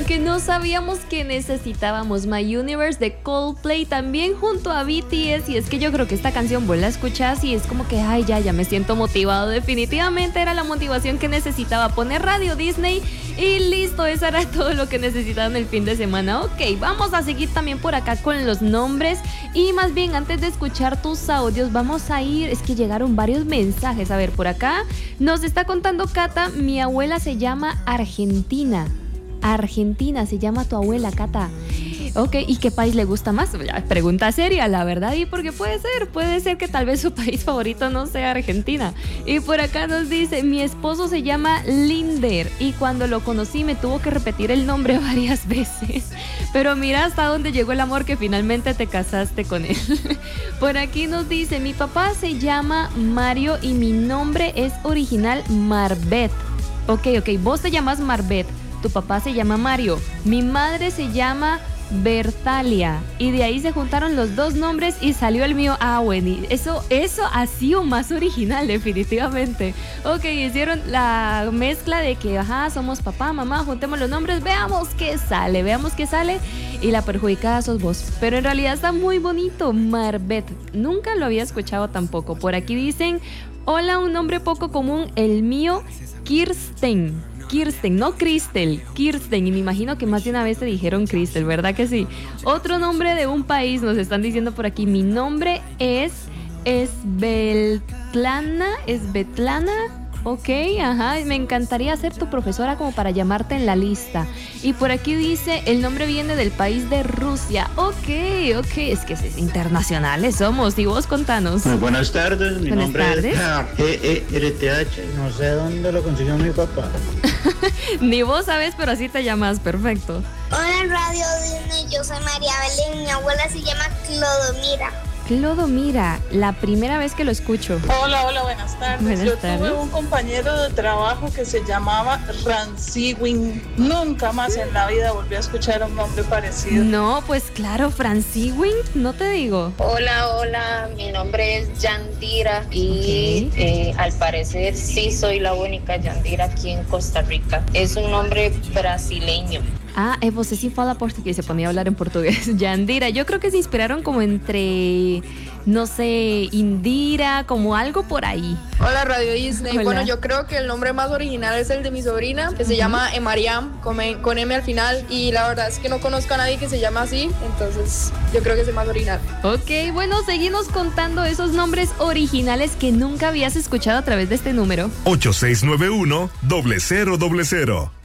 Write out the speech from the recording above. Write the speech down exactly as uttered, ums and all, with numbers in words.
porque no sabíamos que necesitábamos My Universe de Coldplay también junto a B T S. Y es que yo creo que esta canción vos la escuchás y es como que, ay, ya, ya me siento motivado. Definitivamente era la motivación que necesitaba. Poner Radio Disney y listo, eso era todo lo que necesitaba en el fin de semana. Ok, vamos a seguir también por acá con los nombres. Y más bien, antes de escuchar tus audios, vamos a ir, es que llegaron varios mensajes. A ver, por acá nos está contando Cata, mi abuela se llama Argentina. Argentina se llama tu abuela, Cata. Ok, ¿y qué país le gusta más? Pregunta seria, la verdad, y porque puede ser, puede ser que tal vez su país favorito no sea Argentina. Y por acá nos dice, mi esposo se llama Linder y cuando lo conocí me tuvo que repetir el nombre varias veces. Pero mira hasta dónde llegó el amor que finalmente te casaste con él. Por aquí nos dice, mi papá se llama Mario y mi nombre es original Marbet. Ok, ok, vos te llamas Marbet, tu papá se llama Mario, mi madre se llama Bertalia y de ahí se juntaron los dos nombres y salió el mío. Ah, bueno, eso, eso ha sido más original definitivamente. Ok, hicieron la mezcla de que ajá, somos papá, mamá, juntemos los nombres, veamos qué sale, veamos qué sale y la perjudicada sos vos. Pero en realidad está muy bonito, Marbet, nunca lo había escuchado tampoco. Por aquí dicen, hola, un nombre poco común, el mío, Kirsten. Kirsten, no Cristel, Kirsten, y me imagino que más de una vez te dijeron Cristel, ¿verdad que sí? Otro nombre de un país nos están diciendo por aquí, mi nombre es Esbetlana, Esbetlana, ok, ajá, me encantaría ser tu profesora como para llamarte en la lista. Y por aquí dice, el nombre viene del país de Rusia, ok, ok, es que es internacionales somos, y vos contanos. Muy buenas tardes, mi buenas nombre tardes. es G E R T H, no sé dónde lo consiguió mi papá. Ni vos sabes, pero así te llamas, perfecto. Hola Radio Disney, yo soy María Belén, mi abuela se llama Clodomira. Clodomira, la primera vez que lo escucho. Hola, hola, buenas tardes. Buenas Yo tardes. tuve un compañero de trabajo que se llamaba Franciwin. Nunca más en la vida volví a escuchar un nombre parecido. No, pues claro, Franciwin, no te digo. Hola, hola, mi nombre es Yandira y Ok. eh, al parecer sí soy la única Yandira aquí en Costa Rica. Es un nombre brasileño. Ah, eh, você sí fala portugués, se ponía a hablar en portugués. Yandira, yo creo que se inspiraron como entre, no sé, Indira, como algo por ahí. Hola Radio Disney. Hola. Bueno, yo creo que el nombre más original es el de mi sobrina, que se uh-huh. llama Emariam, con, M, con M al final, y la verdad es que no conozco a nadie que se llama así, entonces yo creo que es el más original. Ok, bueno, seguimos contando esos nombres originales que nunca habías escuchado a través de este número. ocho seis nueve uno, cero cero cero cero.